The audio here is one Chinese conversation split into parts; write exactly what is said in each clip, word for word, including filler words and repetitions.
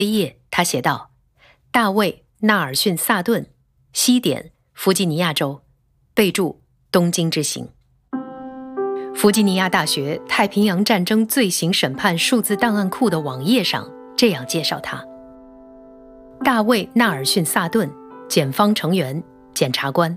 一页，他写道：大卫·纳尔逊·萨顿，西点，弗吉尼亚州，备注：东京之行。弗吉尼亚大学太平洋战争罪行审判数字档案库的网页上这样介绍他：大卫·纳尔逊·萨顿，检方成员，检察官。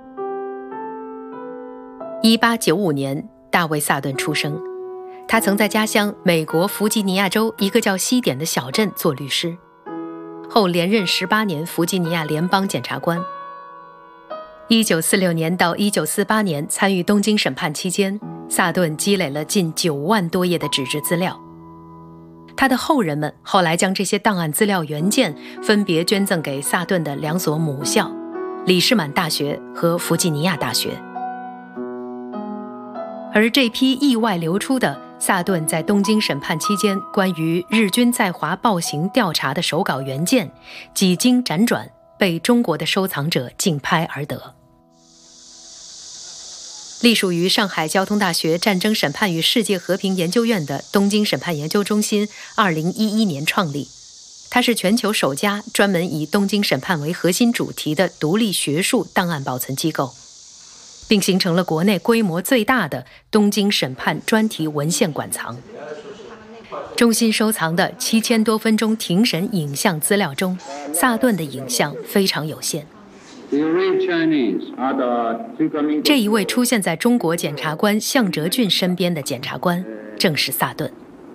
一八九五年，大卫·萨顿出生。他曾在家乡美国弗吉尼亚州一个叫西点的小镇做律师，后连任十八年弗吉尼亚联邦检察官。一九四六年到一九四八年参与东京审判期间，萨顿积累了近九万多页的纸质资料。他的后人们后来将这些档案资料原件分别捐赠给萨顿的两所母校，里士满大学和弗吉尼亚大学。而这批意外流出的萨顿在东京审判期间关于日军在华暴行调查的手稿原件，几经辗转被中国的收藏者竞拍而得。隶属于上海交通大学战争审判与世界和平研究院的东京审判研究中心二零一一年创立，它是全球首家专门以东京审判为核心主题的独立学术档案保存机构，并形成了国内规模最大的东京审判专题文献馆藏。中心收藏的七千多分钟庭审影像资料中，萨顿的影像非常有限。这一位出现在中国检察官向哲俊身边的检察官正是萨顿。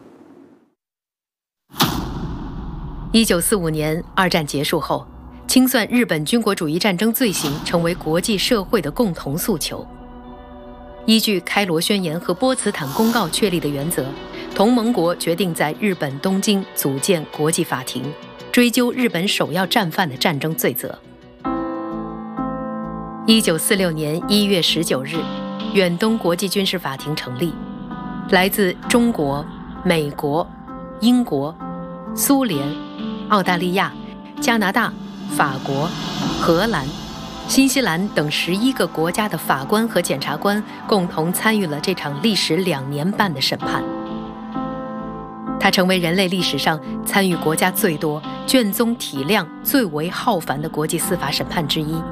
一九四五年，二战结束后，清算日本军国主义战争罪行成为国际社会的共同诉求。依据开罗宣言和波茨坦公告确立的原则，同盟国决定在日本东京组建国际法庭，追究日本首要战犯的战争罪责。一九四六年一月十九日，远东国际军事法庭成立，来自中国、美国、英国、苏联、澳大利亚、加拿大、法国、荷兰、新西兰等十一个国家的法官和检察官共同参与了这场历时两年半的审判。它成为人类历史上参与国家最多、卷宗体量最为浩繁的国际司法审判之一。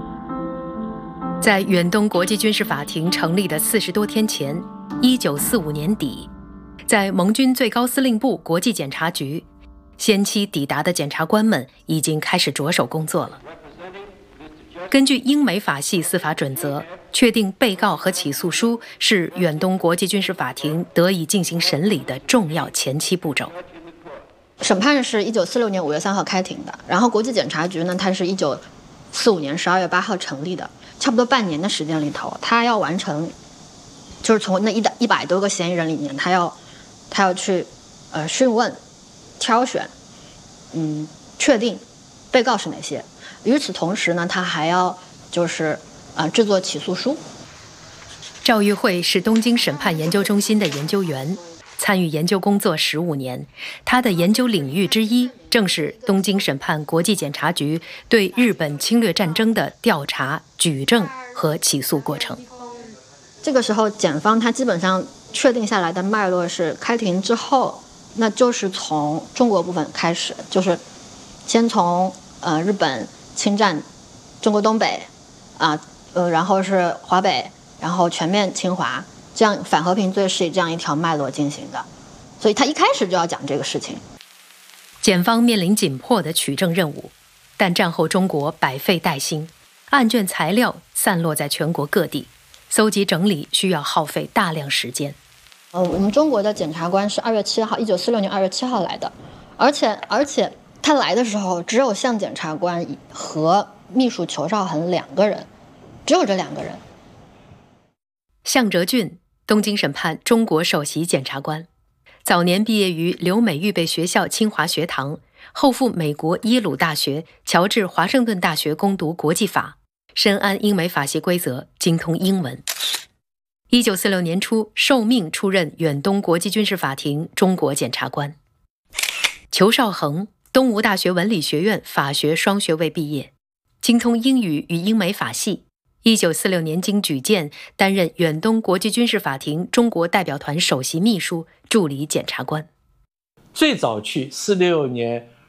在远东国际军事法庭成立的四十多天前，一九四五年底，在盟军最高司令部国际检察局，先期抵达的检察官们已经开始着手工作了。根据英美法系司法准则，确定被告和起诉书是远东国际军事法庭得以进行审理的重要前期步骤。 审判是一九四六年五月三号开庭的，然后国际检察局呢，它是一九四五年十二月八号成立的，差不多半年的时间里头，他要完成，就是从那一一百多个嫌疑人里面，他要他要去呃讯问、挑选，嗯，确定被告是哪些。与此同时呢，他还要就是呃制作起诉书。 赵玉慧是东京审判研究中心的研究员，参与研究工作十五年。他的研究领域之一正是东京审判国际检察局对日本侵略战争的调查、举证和起诉过程。 这个时候，检方他基本上确定下来的脉络是，开庭之后，那就是从中国部分开始，就是先从呃日本侵占中国东北，啊呃，然后是华北，然后全面侵华，这样反和平罪是以这样一条脉络进行的，所以他一开始就要讲这个事情。 检方面临紧迫的取证任务，但战后中国百废待兴，案卷材料散落在全国各地，搜集整理需要耗费大量时间。 呃，我们中国的检察官是二月七号，一九四六年二月七号来的，而且而且他来的时候只有向检察官和秘书裘绍恒两个人，只有这两个人。 向哲俊，东京审判中国首席检察官，早年毕业于留美预备学校清华学堂，后赴美国耶鲁大学、乔治华盛顿大学攻读国际法，深谙英美法系规则，精通英文。一九四六年初受命出任远东国际军事法庭中国检察官。裘绍恒，东吴大学文理学院法学双学位毕业，精通英语与英美法系。一九四六年经举荐担任远东国际军事法庭中国代表团首席秘书、助理检察官。 最早去四六年